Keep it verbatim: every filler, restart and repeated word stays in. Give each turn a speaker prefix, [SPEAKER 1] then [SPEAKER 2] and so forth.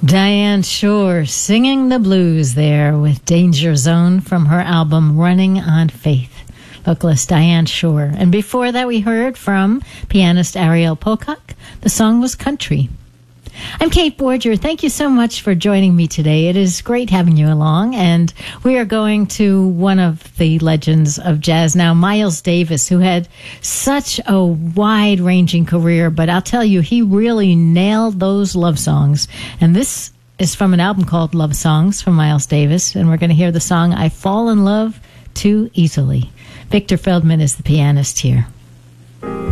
[SPEAKER 1] Diane Shore singing the blues there with Danger Zone from her album Running on Faith. Vocalist Diane Shore. And before that we heard from pianist Ariel Pocock. The song was Country. I'm Kate Borger. Thank you so much for joining me today. It is great having you along, and we are going to one of the legends of jazz now, Miles Davis, who had such a wide-ranging career, but I'll tell you, he really nailed those love songs. And this is from an album called Love Songs from Miles Davis, and we're going to hear the song I Fall in Love Too Easily. Victor Feldman is the pianist here.